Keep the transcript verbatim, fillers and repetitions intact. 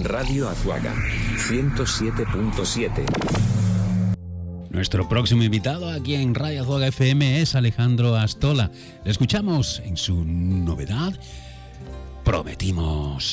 Radio Azuaga, ciento siete punto siete. Nuestro próximo invitado aquí en Radio Azuaga F M es Alejandro Astola. Le escuchamos en su novedad Prometimos.